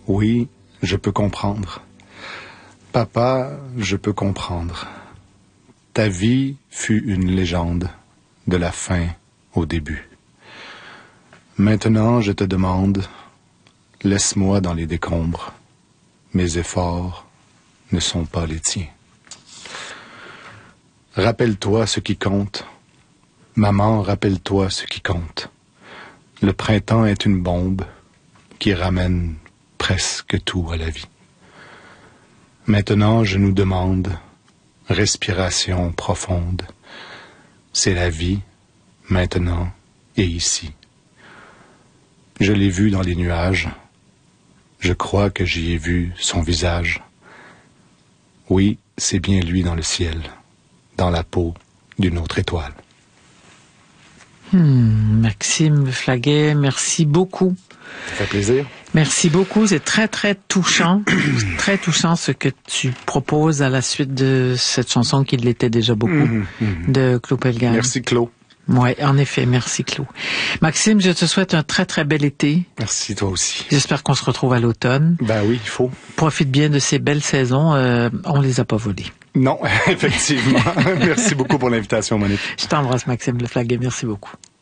Oui, je peux comprendre. Papa, je peux comprendre. Ta vie fut une légende, de la fin au début. Maintenant, je te demande, laisse-moi dans les décombres. Mes efforts ne sont pas les tiens. Rappelle-toi ce qui compte. Maman, rappelle-toi ce qui compte. Le printemps est une bombe qui ramène presque tout à la vie. Maintenant, je nous demande, respiration profonde. C'est la vie, maintenant et ici. Je l'ai vu dans les nuages. Je crois que j'y ai vu son visage. Oui, c'est bien lui dans le ciel, dans la peau d'une autre étoile. Maxime Flaguet, merci beaucoup. Ça fait plaisir. Merci beaucoup, c'est très très touchant, très touchant ce que tu proposes à la suite de cette chanson qui l'était déjà beaucoup, de Claude Pelgam. Merci Claude. Oui, en effet, merci Claude. Maxime, je te souhaite un très très bel été. Merci toi aussi. J'espère qu'on se retrouve à l'automne. Ben oui, il faut. Profite bien de ces belles saisons, on les a pas volées. Non, effectivement. Merci beaucoup pour l'invitation, Monique. Je t'embrasse Maxime Flaguet, merci beaucoup.